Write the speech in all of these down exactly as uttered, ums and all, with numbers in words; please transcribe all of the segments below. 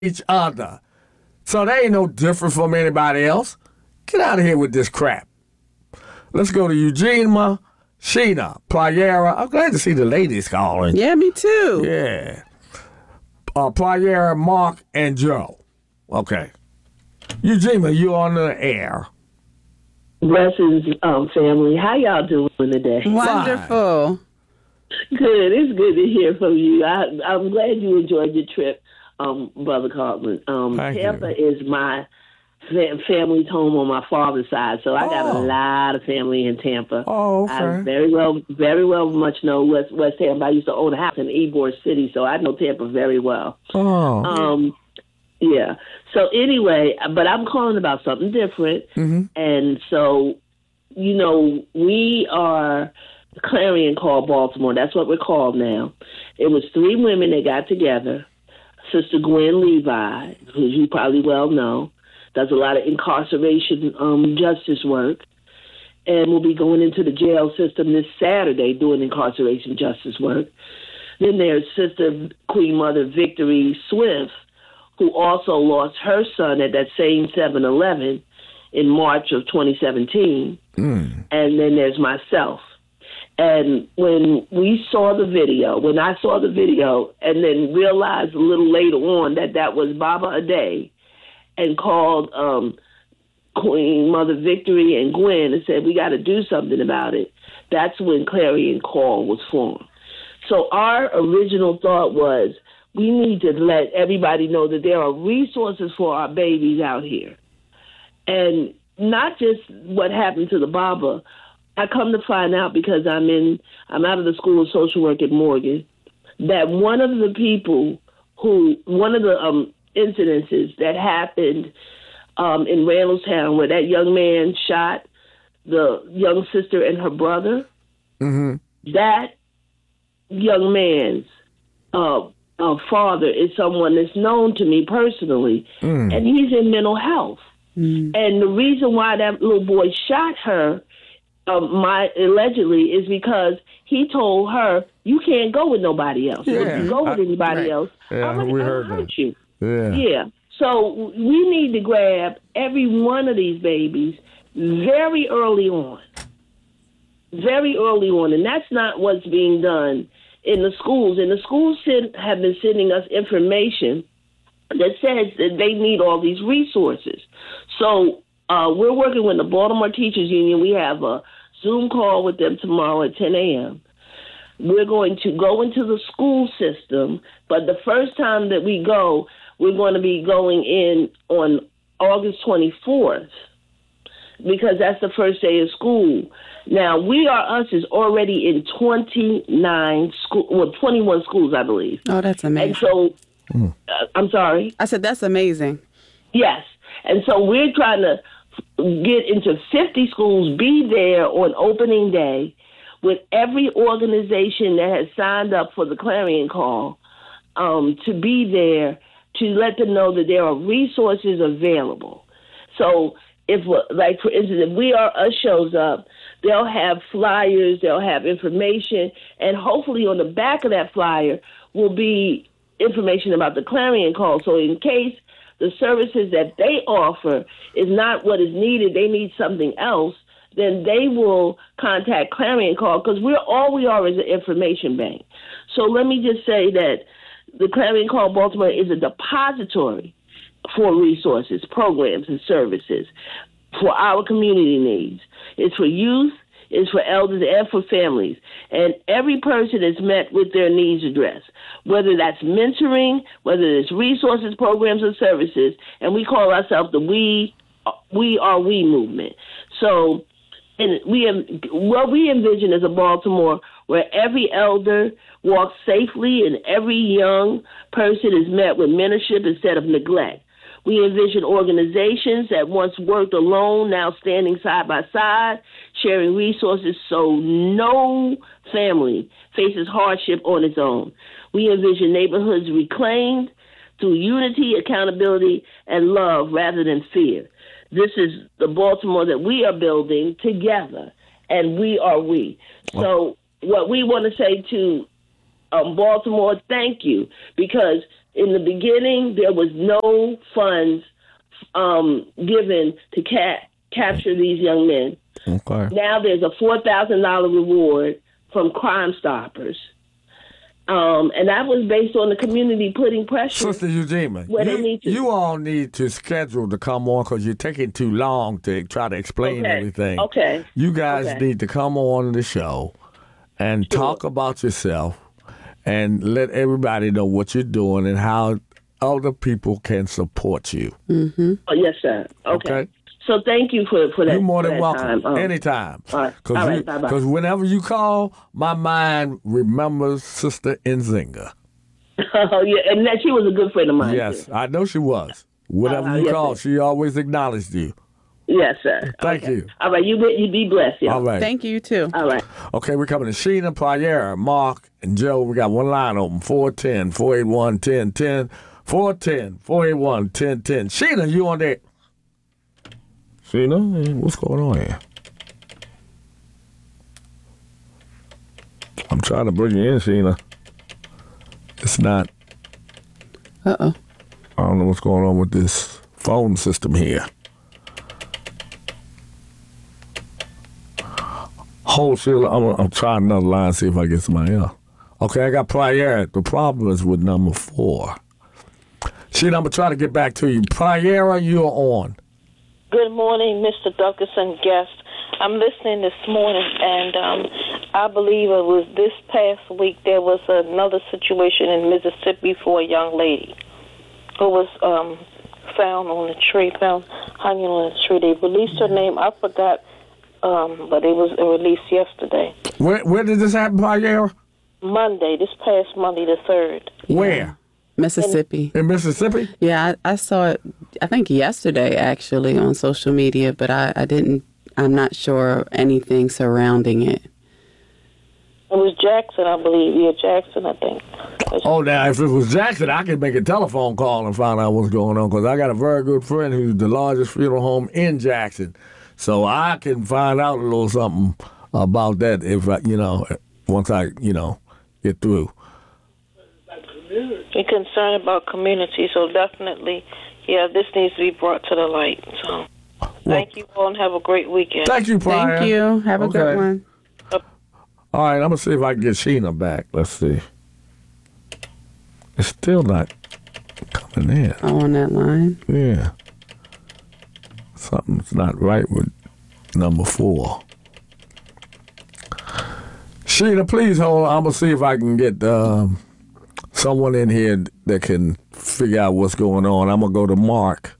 each other. So they ain't no different from anybody else. Get out of here with this crap. Let's go to Eugenia, Sheena, Playera. I'm glad to see the ladies calling. Yeah, me too. Yeah. Uh, Playera, Mark, and Joe. Okay. Eugenia, you on the air. Blessings, um, family. How y'all doing today? Wonderful. Good. It's good to hear from you. I, I'm glad you enjoyed your trip, um, Brother Cartman. Um, Thank Tampa you. is my fa- family's home on my father's side, so I got a Oh. lot of family in Tampa. Oh, I okay. very well, very well much know West, West Tampa. I used to own a house in Ybor City, so I know Tampa very well. Oh. Um, yeah. So anyway, but I'm calling about something different. Mm-hmm. And so, you know, we are Clarion Call Baltimore. That's what we're called now. It was three women that got together. Sister Gwen Levi, who you probably well know, does a lot of incarceration um, justice work, and will be going into the jail system this Saturday doing incarceration justice work. Then there's Sister Queen Mother Victory Swift, who also lost her son at that same seven eleven in March of twenty seventeen. Mm. And then there's myself. And when we saw the video, when I saw the video and then realized a little later on that that was Baba Ade, and called um, Queen Mother Victory and Gwen and said, we got to do something about it, that's when Clarion Call was formed. So our original thought was, we need to let everybody know that there are resources for our babies out here. And not just what happened to the Baba. I come to find out, because I'm in, I'm out of the School of Social Work at Morgan, that one of the people who, one of the um, incidences that happened um, in Randallstown, where that young man shot the young sister and her brother, Mm-hmm. that young man's uh, uh, father is someone that's known to me personally, Mm. and he's in mental health. Mm. And the reason why that little boy shot her, um, my allegedly, is because he told her, "You can't go with nobody else. Yeah. If you go with I- anybody right. else, Yeah, I'm gonna, we I'm heard gonna hurt that. you." Yeah. Yeah. So we need to grab every one of these babies very early on, very early on, and that's not what's being done in the schools. And the schools send, have been sending us information that says that they need all these resources. So uh, we're working with the Baltimore Teachers Union. We have a Zoom call with them tomorrow at ten a.m. We're going to go into the school system, but the first time that we go, we're going to be going in on August twenty-fourth, because that's the first day of school. Now, We Are Us is already in twenty-nine school, well, twenty-one schools, I believe. Oh, that's amazing. And so, uh, I'm sorry. I said that's amazing. Yes. And so we're trying to get into fifty schools, be there on opening day with every organization that has signed up for the Clarion Call, um, to be there to let them know that there are resources available. So if, like, for instance, if We Are Us shows up, they'll have flyers, they'll have information, and hopefully on the back of that flyer will be information about the Clarion Call. So in case the services that they offer is not what is needed, they need something else, then they will contact Clarion Call, because we're all we are is an information bank. So let me just say that the Clarion Call Baltimore is a depository for resources, programs, and services for our community needs. It's for youth, it's for elders, and for families. And every person is met with their needs addressed, whether that's mentoring, whether it's resources, programs, or services. And we call ourselves the We We Are We movement. So and we what we envision is a Baltimore where every elder walks safely and every young person is met with mentorship instead of neglect. We envision organizations that once worked alone, now standing side by side, sharing resources so no family faces hardship on its own. We envision neighborhoods reclaimed through unity, accountability, and love rather than fear. This is the Baltimore that we are building together, and we are we. So what we want to say to um, Baltimore, thank you, because in the beginning, there was no funds um, given to ca- capture these young men. Okay. Now there's a four thousand dollars reward from Crime Stoppers. Um, and that was based on the community putting pressure. Sister Eugenia, Where they you, need to- you all need to schedule to come on because you're taking too long to try to explain Okay. everything. Okay. You guys Okay. need to come on the show and talk about yourself and let everybody know what you're doing and how other people can support you. Oh, yes, sir. Okay. Okay. So thank you for, for that. You're more for than that welcome. time. Um, Anytime. all right. Because All right. Bye-bye. whenever you call, my mind remembers Sister Nzinga. Oh, yeah. And that she was a good friend of mine. Yes, too. I know she was. Whenever Uh-huh, you yes, called, sir. she always acknowledged you. Yes, sir. Thank Okay. you. All right. You be, you be blessed, y'all. All right. Thank you, too. All right. Okay, we're coming to Sheena, Playera, Mark, and Joe. We got one line open, four one zero, four eight one, one zero one zero, four one zero, four eight one, one zero one zero. Sheena, you on there? Sheena, what's going on here? I'm trying to bring you in, Sheena. It's not. Uh-oh. I don't know what's going on with this phone system here. Hold, Sheila. I'm, I'm trying another line, see if I get somebody else. Okay, I got Playera. The problem is with number four. Sheila, I'm going to try to get back to you. Playera, you're on. Good morning, Mister Douglas and guest. I'm listening this morning, and um, I believe it was this past week there was another situation in Mississippi for a young lady who was um, found on a tree, found hanging on a tree. They released her name. I forgot, um, but it was released yesterday. Where, where did this happen, Playera? Monday, this past Monday the third. Where? Mississippi. In Mississippi? Yeah, I, I saw it, I think yesterday, actually, on social media, but I, I didn't, I'm not sure anything surrounding it. It was Jackson, I believe. Yeah, Jackson, I think. Oh, now, if it was Jackson, I could make a telephone call and find out what's going on because I got a very good friend who's the largest funeral home in Jackson. So I can find out a little something about that if, I, you know, once I, you know, get through. You're concerned about community, so definitely, yeah, this needs to be brought to the light. So, thank you all and have a great weekend. Thank you, Playera. Thank you. Have a Okay. good one. All right, I'm going to see if I can get Sheena back. Let's see. It's still not coming in. Oh, on that line. Yeah. Something's not right with number four. Sheena, please hold on. I'm going to see if I can get um, someone in here that can figure out what's going on. I'm going to go to Mark.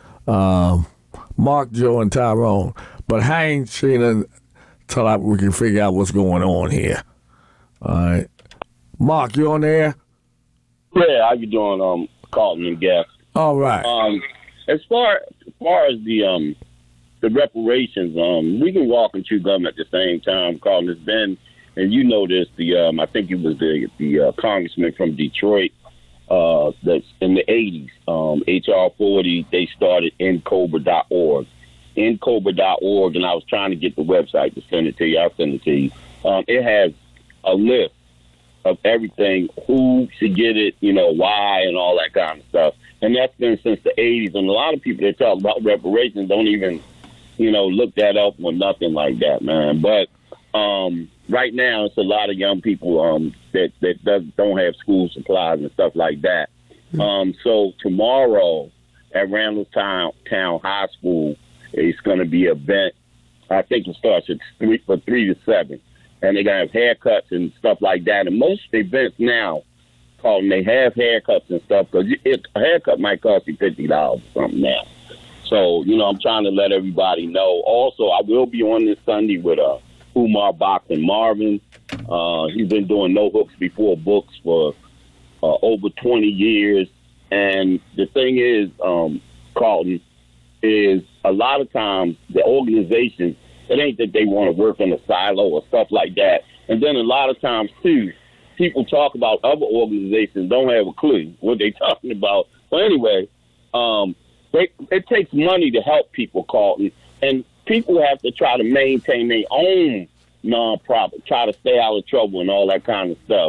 Um, Mark, Joe, and Tyrone. But hang, Sheena, till I, we can figure out what's going on here. All right. Mark, you on there? Yeah, how you doing, um, Carlton and Gaff? All right. Um, as far as far as the um the reparations, um, we can walk and chew gum at the same time. Carlton has been, and you know this, the um, I think it was the the uh, congressman from Detroit, uh, that's in the eighties, um, H R forty. They started N Cobra dot org, N Cobra dot org, and I was trying to get the website to send it to you. I'll send it to you. Um, it has a list of everything, who should get it, you know, why, and all that kind of stuff. And that's been since the eighties. And a lot of people that talk about reparations don't even, you know, look that up or nothing like that, man. But um, right now, it's a lot of young people um, that, that does, don't have school supplies and stuff like that. Mm-hmm. Um, so tomorrow at Randallstown Town High School, it's going to be an event. I think it starts at three, for three to seven. And they're going to have haircuts and stuff like that. And most events now, Carlton, they have haircuts and stuff because a haircut might cost you fifty dollars or something now. So, you know, I'm trying to let everybody know. Also, I will be on this Sunday with uh, Umar Boxing Marvin. Uh, he's been doing No Hooks Before Books for uh, over twenty years. And the thing is, um, Carlton, is a lot of times the organization, it ain't that they want to work in a silo or stuff like that. And then a lot of times, too, people talk about other organizations, don't have a clue what they're talking about. Well, anyway, um, they, it takes money to help people, Carlton. And people have to try to maintain their own nonprofit, try to stay out of trouble and all that kind of stuff.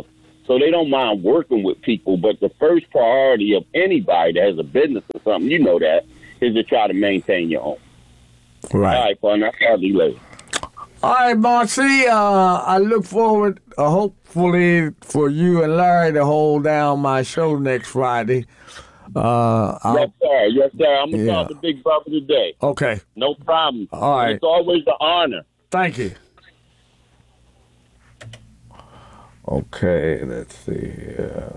So they don't mind working with people, but the first priority of anybody that has a business or something, you know that, is to try to maintain your own. Right. All right, partner. I'll talk to you later. All right, Marcy, uh, I look forward, uh, hopefully, for you and Larry to hold down my show next Friday. Uh, I'll, yes, sir. Yes, sir. I'm going to Yeah. talk to Big Brother today. Okay. No problem. All right. It's always an honor. Thank you. Okay, let's see here.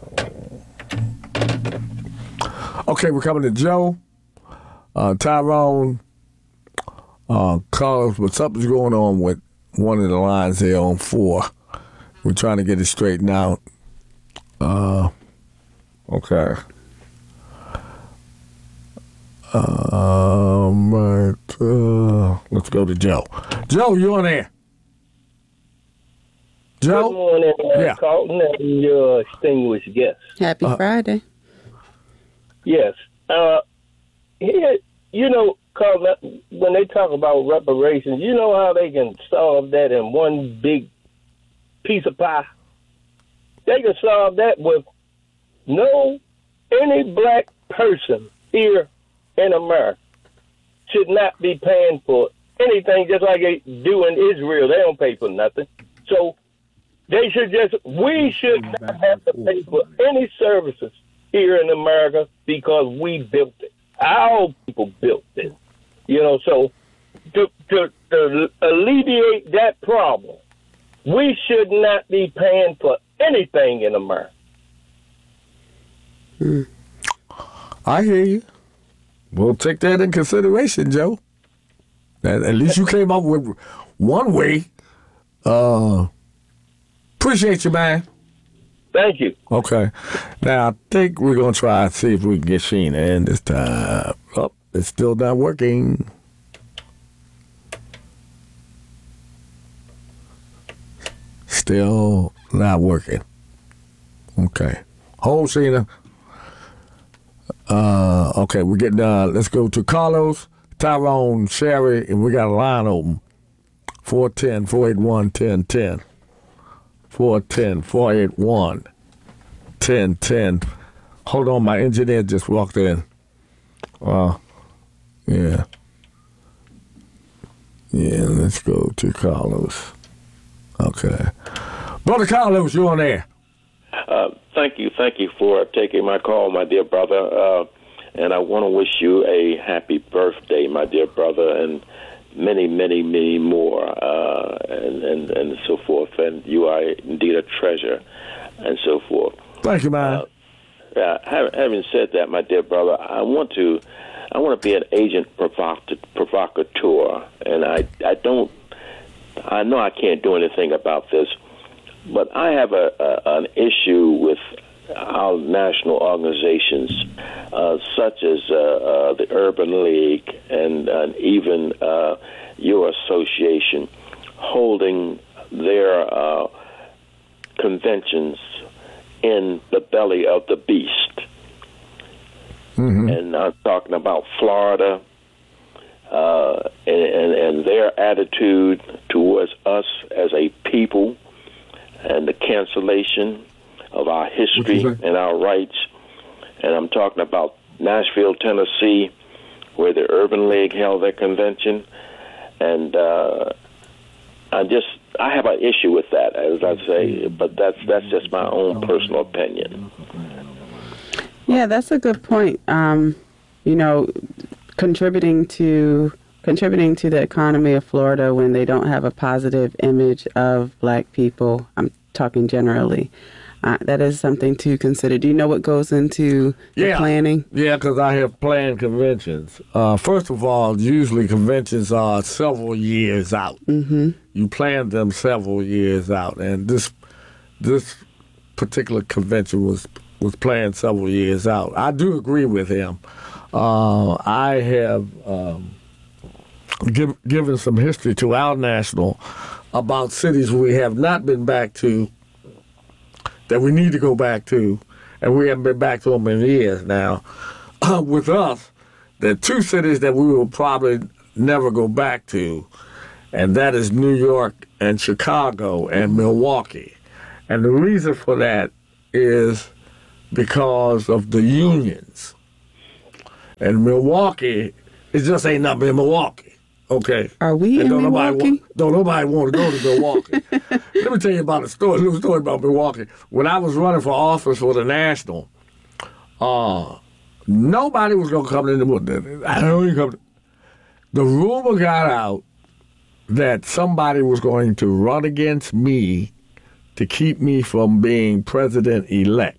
Okay, we're coming to Joe, uh, Tyrone, uh, Carlos, but something's going on with one of the lines there on four. We're trying to get it straightened out. Uh, okay. Um, right, uh, let's go to Joe. Joe, you on there? Joe? Good morning, uh, Yeah. Carlton, and your distinguished guest. Happy Uh, Friday. Yes. Uh, here, you know, Carlton, when they talk about reparations, you know how they can solve that in one big piece of pie? They can solve that with no, any black person here in America should not be paying for anything, just like they do in Israel. They don't pay for nothing. So they should just, we should not have to pay for any services here in America because we built it. Our people built it. You know, so to, to, to alleviate that problem, we should not be paying for anything in America. I hear you. We'll take that in consideration, Joe. At, at least you came up with one way. Uh, appreciate you, man. Thank you. Okay. Now, I think we're going to try and see if we can get Sheena in this time. Oh, it's still not working. Still not working. Okay. Hold, Sheena. Uh, okay, we're getting done. Let's go to Carlos, Tyrone, Sherry, and we got a line open. four one zero, four eight one, one zero one zero. four one zero, four eight one, one zero one zero. Hold on, my engineer just walked in. Uh, yeah. Yeah, let's go to Carlos. Okay. Brother Carlos, you on there? Uh, thank you, thank you for taking my call, my dear brother. Uh, and I want to wish you a happy birthday, my dear brother, and many, many, many more, uh, and, and and so forth. And you are indeed a treasure, and so forth. Thank you, man. Uh, yeah, having said that, my dear brother, I want to, I want to be an agent provoc- provocateur, and I, I don't, I know I can't do anything about this. But I have a, a an issue with our national organizations, uh, such as uh, uh, the Urban League and, and even uh, your association, holding their uh, conventions in the belly of the beast. Mm-hmm. And I'm talking about Florida uh, and, and, and their attitude towards us as a people, and the cancellation of our history and our rights. And I'm talking about Nashville, Tennessee, where the Urban League held their convention. And uh, I just, I have an issue with that, as I say, but that's that's just my own personal opinion. Yeah, that's a good point. Um, you know, contributing to contributing to the economy of Florida when they don't have a positive image of black people. I'm talking generally. Uh, that is something to consider. Do you know what goes into the Yeah. planning? Yeah, because I have planned conventions. Uh, first of all, usually conventions are several years out. Mm-hmm. You plan them several years out, and this this particular convention was was planned several years out. I do agree with him. Uh, I have um, give, given some history to our national about cities we have not been back to, that we need to go back to, and we haven't been back to them in years now. Uh, with us, there are two cities that we will probably never go back to, and that is New York and Chicago and Milwaukee. And the reason for that is because of the unions. And Milwaukee, it just ain't nothing in Milwaukee. Okay. Are we and in don't Milwaukee? Nobody want, don't nobody want to go to Milwaukee. Let me tell you about a story, a little story about Milwaukee. When I was running for office for the National, uh, nobody was going to come in the I don't even come. The rumor got out that somebody was going to run against me to keep me from being president-elect.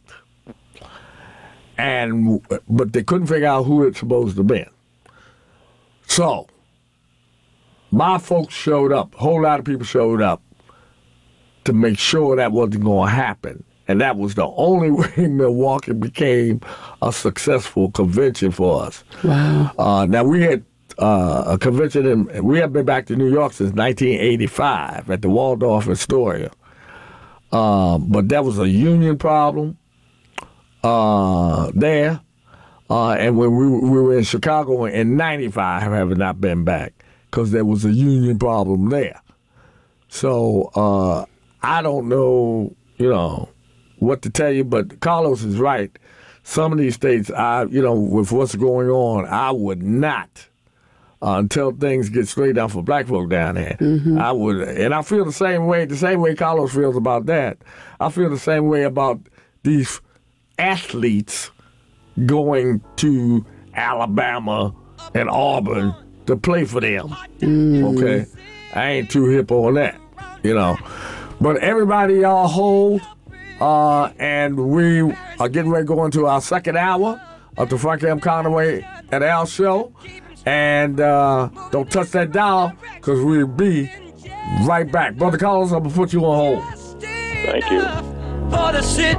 And but they couldn't figure out who it's supposed to be. So my folks showed up. A whole lot of people showed up to make sure that wasn't going to happen. And that was the only way Milwaukee became a successful convention for us. Wow. Uh, now, we had uh, a convention, in, we have been back to New York since nineteen eighty-five at the Waldorf Astoria. Uh, but that was a union problem uh, there. Uh, and when we, we were in Chicago in ninety-five, have not been back because there was a union problem there. So uh, I don't know, you know, what to tell you, but Carlos is right. Some of these states, I, you know, with what's going on, I would not, uh, until things get straightened out for black folk down there, mm-hmm. I would, and I feel the same way, the same way Carlos feels about that. I feel the same way about these athletes going to Alabama and Auburn to play for them. Mm. Okay? I ain't too hip on that, you know. But everybody, y'all hold, uh, and we are getting ready to go into our second hour of the Frank M. Conaway and Al Show. And uh, don't touch that dial, because we'll be right back. Brother Carlos, I'm going to put you on hold. Thank you. For the city.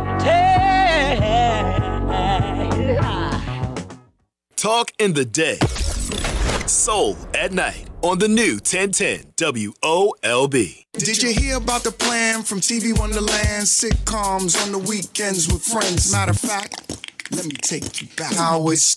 Talk in the day. Soul at night on the new ten ten W O L B. Did you hear about the plan from T V Wonderland? Sitcoms on the weekends with friends. Matter of fact, let me take you back. How it